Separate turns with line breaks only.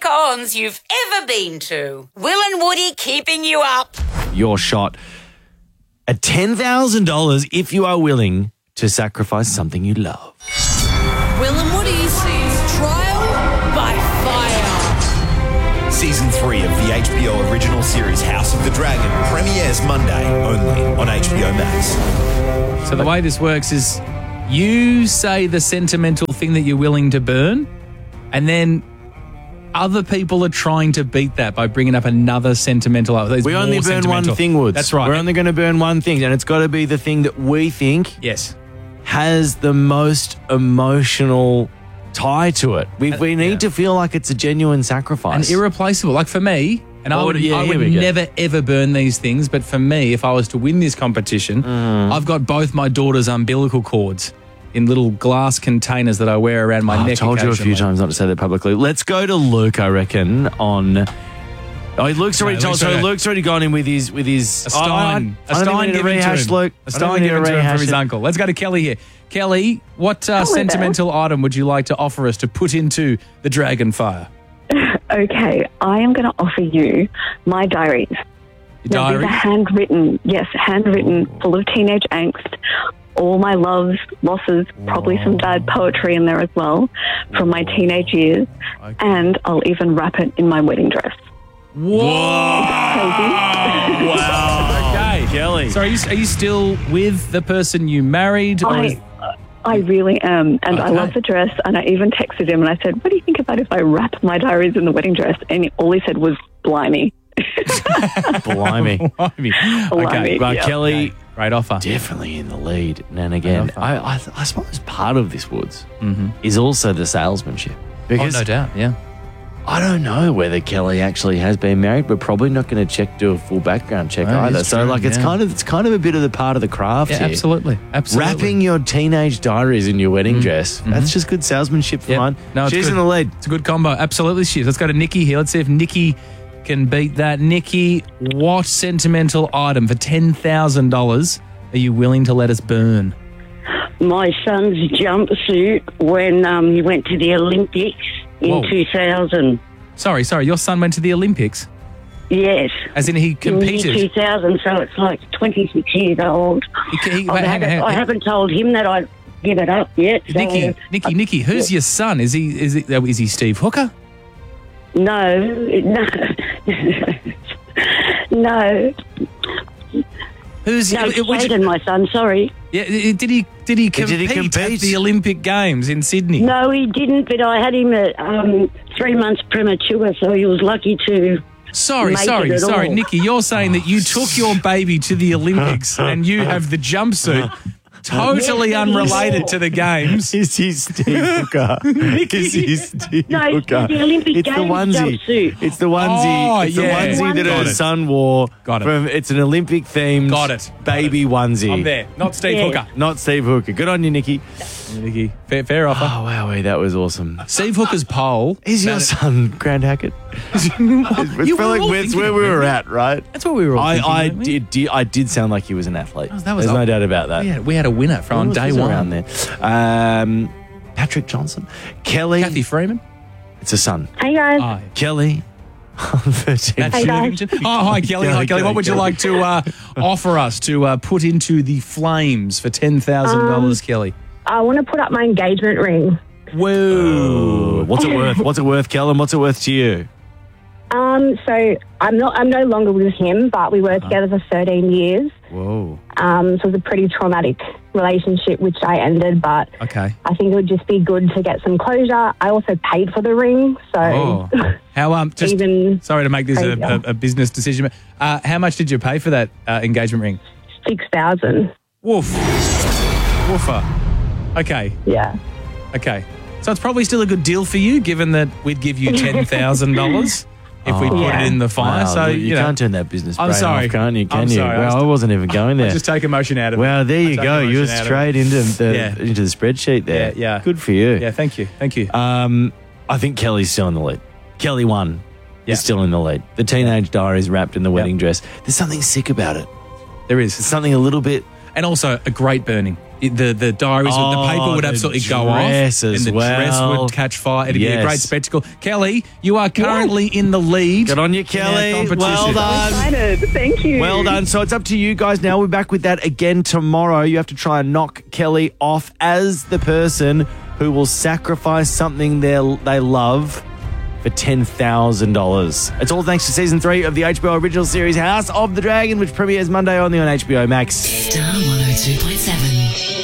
cons you've ever been to. Will and Woody keeping you up.
Your shot at $10,000 if you are willing to sacrifice something you love.
Will and Woody's Trial by Fire.
Season 3 of the HBO original series House of the Dragon premieres Monday only on HBO Max.
So the way this works is you say the sentimental thing that you're willing to burn, and then other people are trying to beat that by bringing up another sentimental.
We only burn one thing, Woods.
That's right.
We're only going to burn one thing, and it's got to be the thing that we think has the most emotional tie to it. We need to feel like it's a genuine sacrifice.
And irreplaceable. Like for me, and I would never, ever burn these things, but for me, if I was to win this competition, I've got both my daughter's umbilical cords in little glass containers that I wear around my neck.
I've told you a few times not to say that publicly. Let's go to Luke, I reckon, on... Luke's already gone in with his
a Stein given to him.
Luke.
A Stein given to him from his uncle. Let's go to Kelly here. Kelly, what sentimental item would you like to offer us to put into the Dragon Fire?
Okay, I am going to offer you my diaries. Now, these are handwritten, full of teenage angst, all my loves, losses, probably some dad poetry in there as well from my teenage years, and I'll even wrap it in my wedding dress.
Whoa! Wow! Okay,
Kelly.
So are you still with the person you married?
I really am, and I love the dress, and I even texted him and I said, what do you think about if I wrap my diaries in the wedding dress? And all he said was, blimey.
Blimey. Okay, but Kelly,
great offer.
Definitely in the lead. And again, I suppose part of this, Woods, is also the salesmanship. Because
no doubt, yeah.
I don't know whether Kelly actually has been married. We're probably not going to do a full background check either. So, it's kind of a bit of the part of the craft here.
Absolutely.
Wrapping your teenage diaries in your wedding dress. That's just good salesmanship for mine.
No,
she's in the lead.
It's a good combo. Absolutely, she is. Let's go to Nikki here. Let's see if Nikki can beat that. Nikki, what sentimental item for $10,000 are you willing to let us burn?
My son's jumpsuit when he went to the Olympics in 2000.
Sorry, your son went to the Olympics?
Yes.
As in he competed?
In 2000, so it's like 26 years old. I haven't told him that I'd give it up yet. So,
Nikki, who's your son? Is he Steve Hooker?
No.
Who's
Clayton, my son? Sorry.
Yeah, did he compete at the Olympic Games in Sydney?
No, he didn't. But I had him at 3 months premature, so he was lucky to.
Sorry, Nikki. You're saying that you took your baby to the Olympics and you have the jumpsuit. Totally unrelated to the games.
Is he Steve Hooker? Is he Steve Hooker?
The Olympic Games jumpsuit.
It's the onesie. It's the onesie that her son wore.
Got it.
It's an Olympic themed baby onesie.
I'm there. Not Steve Hooker.
Not Steve Hooker. Good on you, Nikki.
Nikki, fair offer.
Oh, wow, that was awesome.
Steve Hooker's pole.
Is your son Grant Hackett? It's where we were at, right?
That's what we were all thinking,
I did sound like he was an athlete.
There's
no doubt about that.
Yeah, we had a winner from day one.
Around there. Patrick Johnson. Kelly.
Kathy Freeman.
It's a son.
Hey, guys.
Hi.
Kelly. 13.
Hey, guys.
Hi, Kelly. Hi, Kelly. What would you like to offer us to put into the flames for $10,000, Kelly?
I want to put up my engagement ring.
Whoa.
What's it worth? What's it worth, Kellen? What's it worth to you?
So I'm no longer with him, but we were together for 13 years.
Whoa.
So it was a pretty traumatic relationship, which I ended, but I think it would just be good to get some closure. I also paid for the ring, so...
How, sorry to make this a business decision, but how much did you pay for that engagement ring?
$6,000.
Woofer. Okay.
Yeah.
Okay. So it's probably still a good deal for you, given that we'd give you $10,000 if we put it in the fire.
Wow,
so
you can't turn that business brain off, can't you?
I'm sorry.
Well, I wasn't even going there.
Just take emotion out of it.
Well, there you go. You were straight into the spreadsheet there.
Yeah.
Good for you.
Yeah, thank you.
I think Kelly's still in the lead. Kelly won. Is still in the lead. The teenage diaries wrapped in the wedding dress. There's something sick about it.
There is.
It's something a little bit...
And also a great burning. The diaries, the paper would absolutely go off, and the dress would catch fire. It'd be a great spectacle. Kelly, you are currently in the lead.
Good on you, Kelly. Well done.
I'm excited. Thank you.
Well done. So it's up to you guys now. We're back with that again tomorrow. You have to try and knock Kelly off as the person who will sacrifice something they love for $10,000. It's all thanks to Season 3 of the HBO original series House of the Dragon, which premieres Monday only on HBO Max.
Star 102.7.